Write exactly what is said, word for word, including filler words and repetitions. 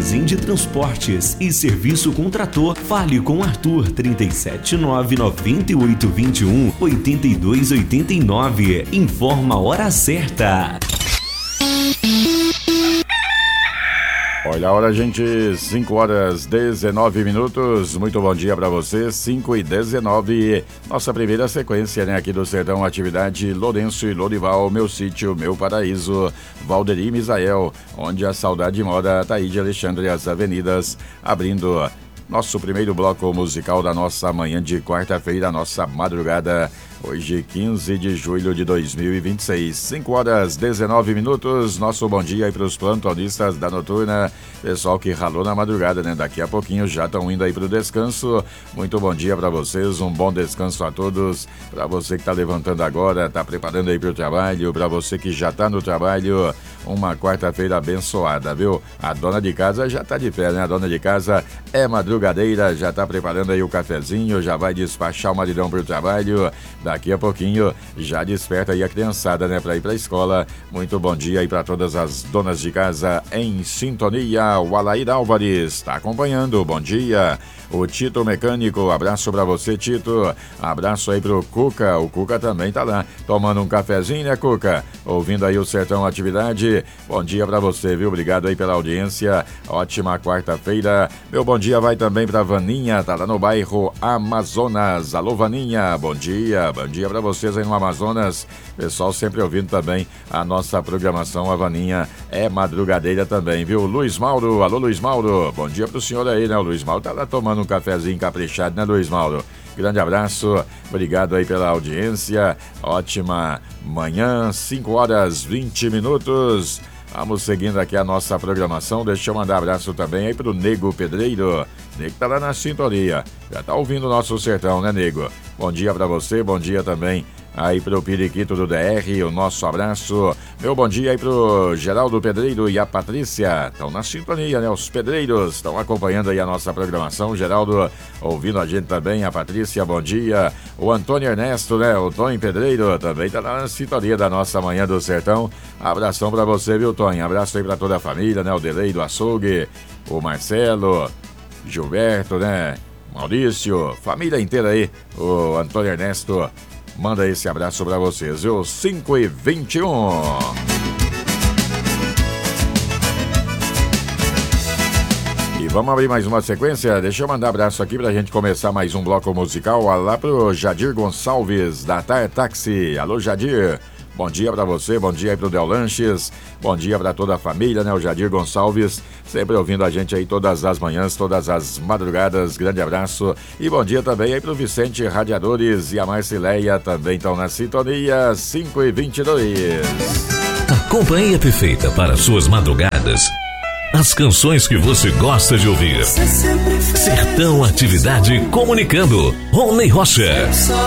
Armazém de Transportes e Serviço com Trator. Fale com Arthur, trinta e sete nove, noventa e oito vinte e um, oitenta e dois oitenta e nove. Informa a hora certa. Olha a hora, gente, cinco horas dezenove minutos. Muito bom dia para você, cinco e dezenove. Nossa primeira sequência, né, aqui do Sertão Atividade, Lourenço e Lorival, Meu Sítio, Meu Paraíso, Valderi e Misael, onde a saudade mora, Taíde Alexandre, as avenidas, abrindo nosso primeiro bloco musical da nossa manhã de quarta-feira, nossa madrugada, hoje quinze de julho de dois mil e vinte e seis, cinco horas dezenove minutos. Nosso bom dia aí para os plantonistas da noturna, pessoal que ralou na madrugada, né? Daqui a pouquinho já estão indo aí para o descanso. Muito bom dia para vocês, um bom descanso a todos. Para você que está levantando agora, está preparando aí para o trabalho, para você que já está no trabalho, uma quarta-feira abençoada, viu? A dona de casa já está de pé, né? A dona de casa é madrugadeira, já está preparando aí o cafezinho, já vai despachar o maridão para o trabalho. Daqui a pouquinho já desperta aí a criançada, né, para ir para a escola. Muito bom dia aí para todas as donas de casa em sintonia. O Alair Álvares está acompanhando. Bom dia. O Tito Mecânico, abraço para você, Tito. Abraço aí pro Cuca. O Cuca também tá lá tomando um cafezinho, né, Cuca? Ouvindo aí o Sertão Atividade. Bom dia para você, viu? Obrigado aí pela audiência. Ótima quarta-feira. Meu bom dia vai também para Vaninha, tá lá no bairro Amazonas. Alô, Vaninha, bom dia. Bom dia para vocês aí no Amazonas. Pessoal sempre ouvindo também a nossa programação. A Vaninha é madrugadeira também, viu? Luiz Mauro, alô, Luiz Mauro. Bom dia pro senhor aí, né? O Luiz Mauro tá lá tomando um cafezinho caprichado, né, Luiz Mauro? Grande abraço, obrigado aí pela audiência. Ótima manhã, cinco horas vinte minutos. Vamos seguindo aqui a nossa programação. Deixa eu mandar abraço também aí pro Nego Pedreiro. Nego tá lá na sintonia. Já tá ouvindo o nosso sertão, né, Nego? Bom dia pra você, bom dia também aí pro Periquito do D R, o nosso abraço. Meu bom dia aí pro Geraldo Pedreiro e a Patrícia. Estão na sintonia, né? Os pedreiros estão acompanhando aí a nossa programação. Geraldo ouvindo a gente também, a Patrícia, bom dia. O Antônio Ernesto, né? O Tonho Pedreiro também tá na sintonia da nossa manhã do sertão. Abração pra você, viu, Tonho? Abraço aí pra toda a família, né? O Delei do Açougue, o Marcelo, Gilberto, né? Maurício, família inteira aí. O Antônio Ernesto manda esse abraço pra vocês, viu? cinco e vinte e um. E vamos abrir mais uma sequência. Deixa eu mandar abraço aqui pra gente começar mais um bloco musical. Lá pro Jadir Gonçalves, da Tar Táxi. Alô, Jadir. Bom dia pra você, bom dia aí pro Del Lanches, bom dia pra toda a família, né? O Jadir Gonçalves, sempre ouvindo a gente aí todas as manhãs, todas as madrugadas, grande abraço. E bom dia também aí pro Vicente Radiadores e a Marcileia, também estão na sintonia, cinco e vinte e dois. A companhia perfeita para suas madrugadas. As canções que você gosta de ouvir. Sertão Atividade comunicando. Rony Rocha.